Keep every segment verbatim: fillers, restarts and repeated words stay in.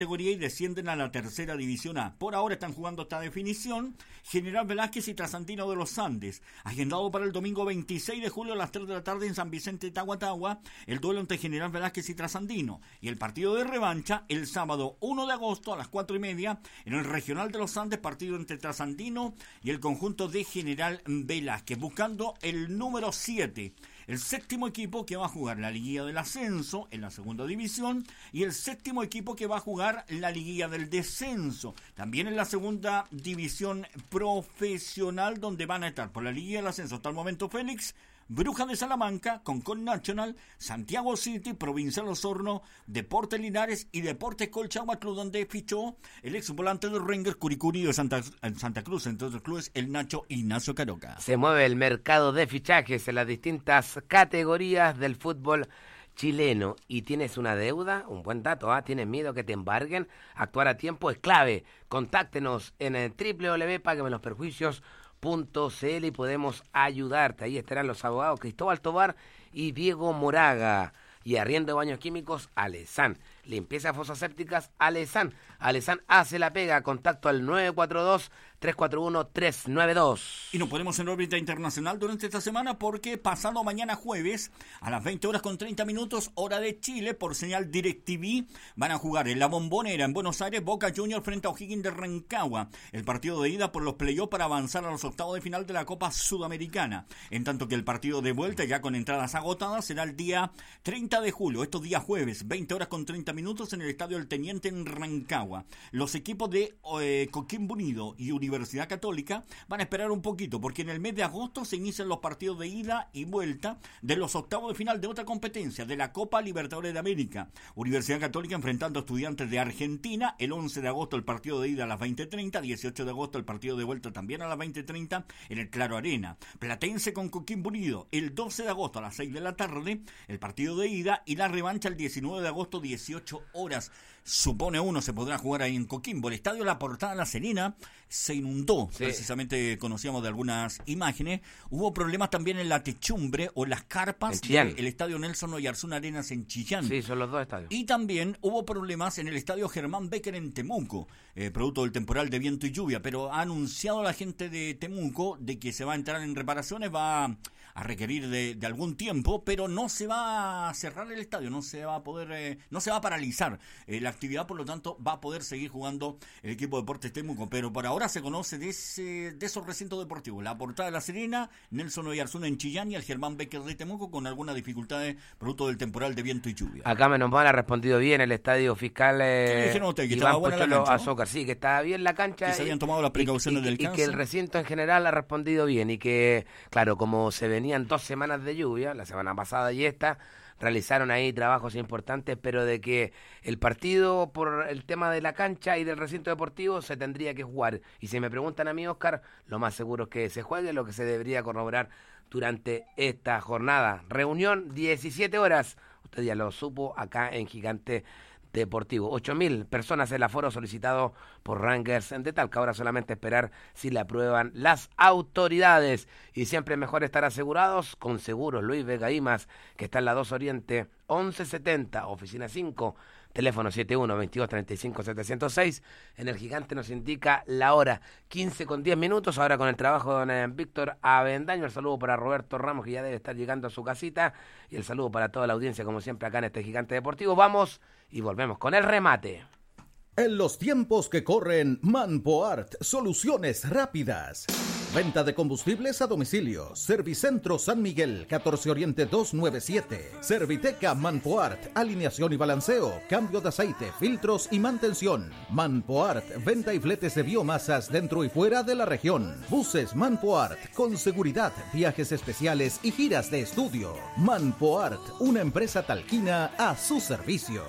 categoría y descienden a la tercera división A. Por ahora están jugando esta definición General Velázquez y Trasandino de los Andes. Agendado para el domingo veintiséis de julio a las tres de la tarde en San Vicente de Tahuatahua, el duelo entre General Velázquez y Trasandino. Y el partido de revancha el sábado uno de agosto a las cuatro y media en el Regional de los Andes, partido entre Trasandino y el conjunto de General Velázquez, buscando el número siete. El séptimo equipo que va a jugar la liguilla del ascenso en la segunda división y el séptimo equipo que va a jugar la liguilla del descenso, también en la segunda división profesional, donde van a estar por la liguilla del ascenso hasta el momento Félix, Brujas de Salamanca, Concon Nacional, Santiago City, Provincial Osorno, Deportes Linares y Deportes Colchahuatl, donde fichó el ex volante de Rangers Curicuri de Santa, Santa Cruz, entre otros clubes, el Nacho Ignacio Caroca. Se mueve el mercado de fichajes en las distintas categorías del fútbol chileno. ¿Y tienes una deuda? Un buen dato, ¿ah? ¿Tienes miedo que te embarguen? Actuar a tiempo es clave. Contáctenos en el doble u doble u doble u punto págueme los perjuicios punto c l y podemos ayudarte. Ahí estarán los abogados Cristóbal Tobar y Diego Moraga. Y arriendo de baños químicos, Alesan. Limpieza de fosas sépticas, Alesan. Alesan hace la pega. Contacto al nueve cuatro dos, tres cuatro uno, tres nueve dos. Y nos ponemos en órbita internacional durante esta semana porque pasado mañana jueves a las veinte horas con treinta minutos, hora de Chile, por señal DirecTV, van a jugar en La Bombonera en Buenos Aires Boca Juniors frente a O'Higgins de Rancagua. El partido de ida por los playoffs para avanzar a los octavos de final de la Copa Sudamericana. En tanto que el partido de vuelta, ya con entradas agotadas, será el día treinta de julio, estos días jueves, veinte horas con treinta minutos en el Estadio El Teniente en Rancagua. Los equipos de eh, Coquimbo Unido y Universidad Católica van a esperar un poquito, porque en el mes de agosto se inician los partidos de ida y vuelta de los octavos de final de otra competencia, de la Copa Libertadores de América. Universidad Católica enfrentando a Estudiantes de Argentina, el once de agosto el partido de ida a las veinte treinta, dieciocho de agosto el partido de vuelta también a las veinte treinta en el Claro Arena. Platense con Coquimbo Unido, el doce de agosto a las seis de la tarde, el partido de ida y la revancha el diecinueve de agosto, dieciocho horas. Supone uno se podrá jugar ahí en Coquimbo. El estadio La Portada La Serena se inundó, sí. Precisamente conocíamos de algunas imágenes. Hubo problemas también en la techumbre o las carpas del estadio Nelson Oyarzún Arenas en Chillán. Sí, son los dos estadios. Y también hubo problemas en el estadio Germán Becker en Temuco, eh, producto del temporal de viento y lluvia. Pero ha anunciado la gente de Temuco de que se va a entrar en reparaciones, va a, a requerir de, de algún tiempo, pero no se va a cerrar el estadio, no se va a poder, eh, no se va a paralizar eh, la actividad, por lo tanto va a poder seguir jugando el equipo de Deportes Temuco. Pero por ahora se conoce de, ese, de esos recintos deportivos: La Portada de La Serena, Nelson Oyarzún en Chillán y el Germán Becker de Temuco, con algunas dificultades producto del temporal de viento y lluvia. Acá menos mal ha respondido bien el estadio fiscal eh, usted, que Iván buena Pocholo la cancha, Azócar, ¿no? Sí, que estaba bien la cancha. Que se habían tomado las precauciones y, y, del y cáncer. que el recinto en general ha respondido bien y que, claro, como se venían dos semanas de lluvia, la semana pasada y esta, realizaron ahí trabajos importantes, pero de que el partido, por el tema de la cancha y del recinto deportivo, se tendría que jugar. Y si me preguntan a mí, Oscar, lo más seguro es que se juegue, lo que se debería corroborar durante esta jornada. Reunión, diecisiete horas, usted ya lo supo, acá en Gigante Deportivo. ocho mil personas el aforo solicitado por Rangers de Talca. Ahora solamente esperar si le aprueban las autoridades. Y siempre es mejor estar asegurados con Seguros Luis Vega Imas, que está en la dos Oriente, once setenta, oficina cinco, teléfono siete uno, veintidós, treinta y cinco, setecientos seis. En el Gigante nos indica la hora, quince con diez minutos. Ahora con el trabajo de don eh, Víctor Avendaño. El saludo para Roberto Ramos, que ya debe estar llegando a su casita. Y el saludo para toda la audiencia, como siempre, acá en este Gigante Deportivo. Vamos y volvemos con el remate. En los tiempos que corren, Manpoart, soluciones rápidas. Venta de combustibles a domicilio. Servicentro San Miguel, catorce Oriente doscientos noventa y siete. Serviteca Manpoart, alineación y balanceo, cambio de aceite, filtros y mantención. Manpoart, venta y fletes de biomasas dentro y fuera de la región. Buses Manpoart, con seguridad, viajes especiales y giras de estudio. Manpoart, una empresa talquina a su servicio.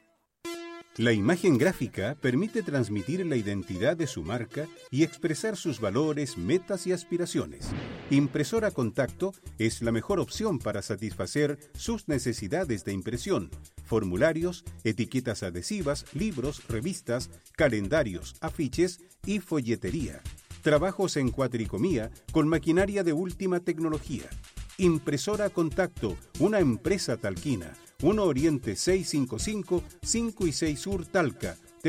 La imagen gráfica permite transmitir la identidad de su marca y expresar sus valores, metas y aspiraciones. Impresora Contacto es la mejor opción para satisfacer sus necesidades de impresión: formularios, etiquetas adhesivas, libros, revistas, calendarios, afiches y folletería. Trabajos en cuatricomía con maquinaria de última tecnología. Impresora Contacto, una empresa talquina. uno Oriente seiscientos cincuenta y cinco, cinco y seis Sur Talca,